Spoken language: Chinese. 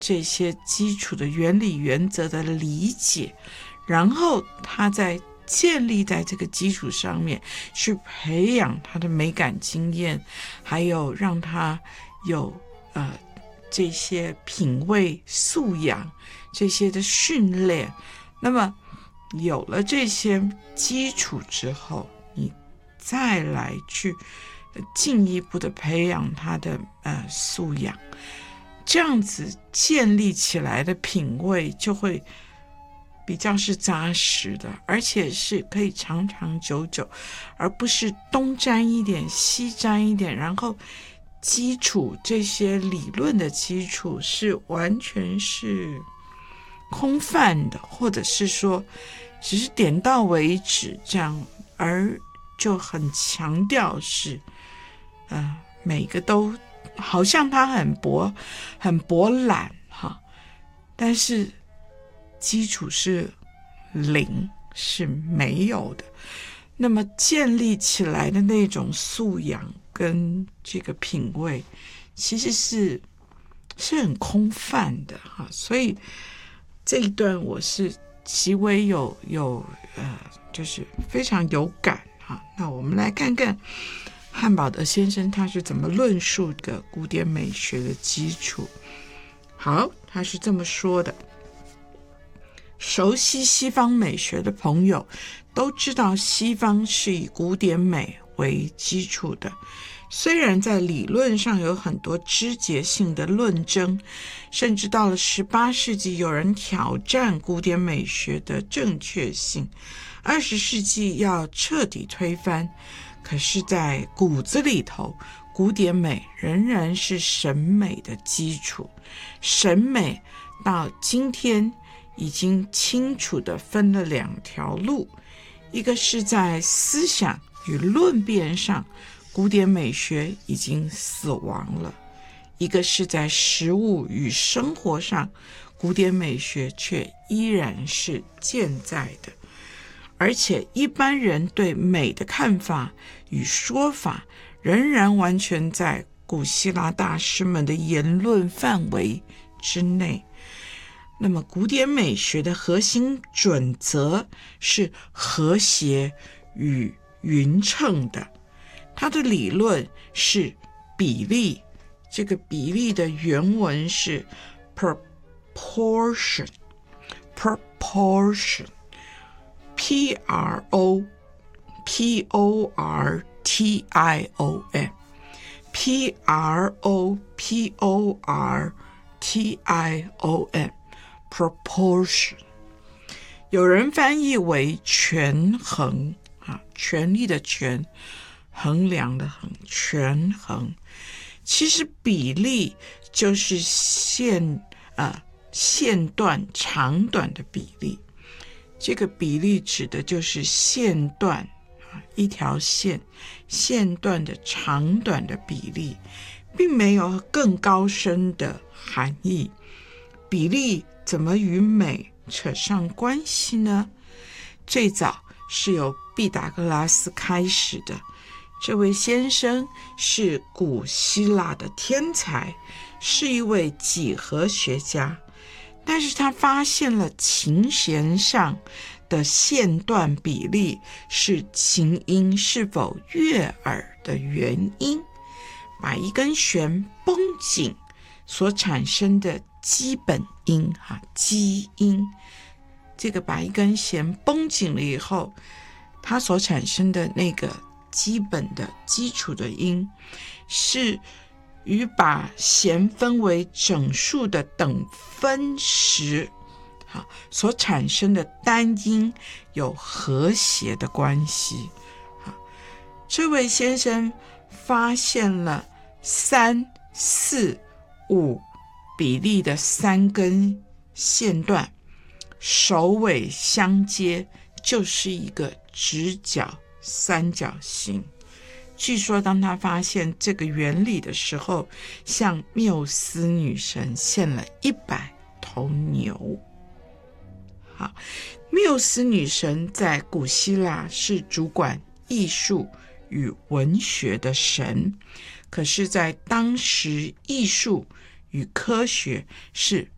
这些基础的原理原则的理解，然后他再建立在这个基础上面去培养他的美感经验，还有让他有这些品味素养这些的训练。那么有了这些基础之后，你再来去进一步的培养他的素养，这样子建立起来的品味就会比较是扎实的，而且是可以长长久久，而不是东沾一点西沾一点，然后基础这些理论的基础是完全是空泛的，或者是说只是点到为止这样，而就很强调是每个都好像他很博览哈，但是基础是零，是没有的。那么建立起来的那种素养跟这个品味其实是很空泛的哈，所以这一段我是极为就是非常有感哈。那我们来看看汉堡德先生他是怎么论述的古典美学的基础。好，他是这么说的：熟悉西方美学的朋友都知道，西方是以古典美为基础的，虽然在理论上有很多枝节性的论争，甚至到了18世纪有人挑战古典美学的正确性，20世纪要彻底推翻，可是在骨子里头，古典美仍然是审美的基础。审美到今天已经清楚地分了2条路，一个是在思想与论辩上，古典美学已经死亡了；一个是在实务与生活上，古典美学却依然是健在的。而且一般人对美的看法与说法仍然完全在古希腊大师们的言论范围之内。那么古典美学的核心准则是和谐与匀称的，它的理论是比例，这个比例的原文是 proportion P-R-O-P-O-R-T-I-O-N P-R-O-P-O-R-T-I-O-N proportion， 有人翻译为权衡权力的权，衡量的衡，权衡。其实比例就是线段长短的比例，这个比例指的就是线段一条线段的长短的比例，并没有更高深的含义。比例怎么与美扯上关系呢？最早是由毕达哥拉斯开始的，这位先生是古希腊的天才，是一位几何学家，但是他发现了琴弦上的线段比例是琴音是否悦耳的原因，把一根弦绷紧所产生的基本音基音，这个把一根弦绷紧了以后，它所产生的那个基本的基础的音，是与把弦分为整数的等分时所产生的单音有和谐的关系。这位先生发现了3、4、5比例的3根线段，首尾相接，就是一个直角三角形。据说当他发现这个原理的时候，向缪斯女神献了100头牛。好，缪斯女神在古希腊是主管艺术与文学的神，可是在当时艺术与科学是